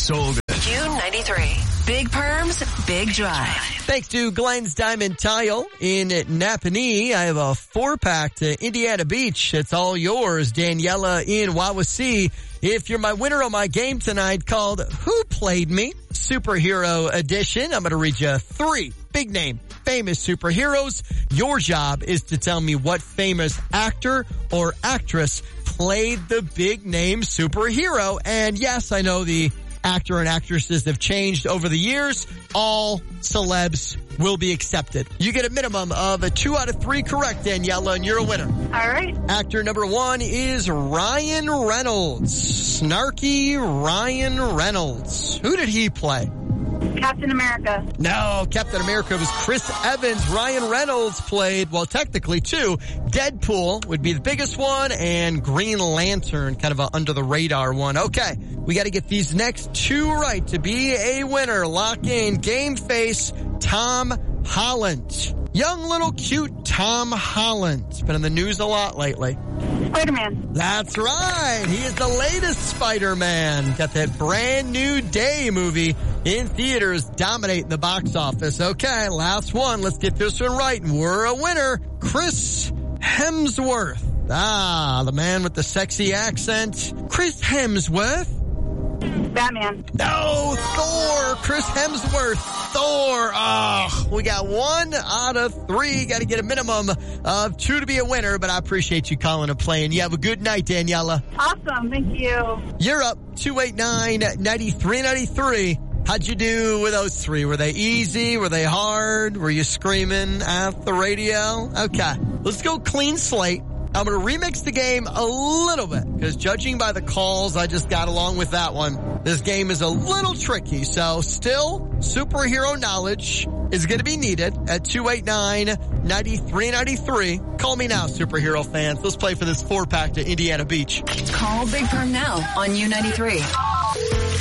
so good. Q93. Big Perms, Big Drive. Thanks to Glenn's Diamond Tile in Napanee. I have a 4-pack to Indiana Beach. It's all yours. Daniela in Wawasee. If you're my winner on my game tonight called Who Played Me? Superhero Edition. I'm going to read you 3 big name famous superheroes. Your job is to tell me what famous actor or actress played the big name superhero. And yes, I know the actor and actresses have changed over the years. All celebs will be accepted. You get a minimum of a 2 out of 3 correct, Daniela, and you're a winner. All right. Actor number 1 is Ryan Reynolds. Snarky Ryan Reynolds. Who did he play? Captain America. No, Captain America was Chris Evans. Ryan Reynolds played, well, technically 2. Deadpool would be the biggest one, and Green Lantern, kind of a under the radar one. Okay, we got to get these next 2 right to be a winner. Lock in Game Face Tom Holland. Young little cute Tom Holland. It's been in the news a lot lately. Spider-Man. That's right. He is the latest Spider-Man. Got that brand new day movie in theaters, dominating the box office. Okay, last one. Let's get this one right, and we're a winner. Chris Hemsworth. Ah, the man with the sexy accent. Chris Hemsworth. Batman. No, Thor. Chris Hemsworth. Thor. Oh, we got 1 out of 3. Got to get a minimum of 2 to be a winner, but I appreciate you calling and playing. You have a good night, Daniela. Awesome. Thank you. You're up 289-9393. How'd you do with those 3? Were they easy? Were they hard? Were you screaming at the radio? Okay, let's go clean slate. I'm going to remix the game a little bit because judging by the calls I just got along with that one, this game is a little tricky. So still, superhero knowledge is going to be needed at 289-9393. Call me now, superhero fans. Let's play for this 4-pack to Indiana Beach. Call Big Perm now on U93.